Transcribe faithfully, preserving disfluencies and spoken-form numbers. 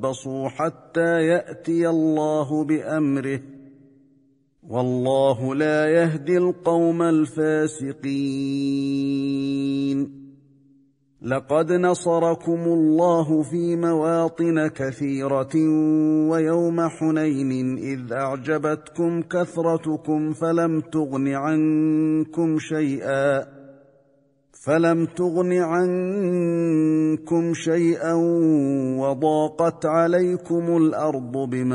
تربصوا حتى يأتي الله بأمره والله لا يهدي القوم الفاسقين. لقد نصركم الله في مواطن كثيرة ويوم حنين إذ أعجبتكم كثرتكم فلم تغن عنكم شيئا فلم تغن عنكم شيئا وضاقت عليكم الأرض بما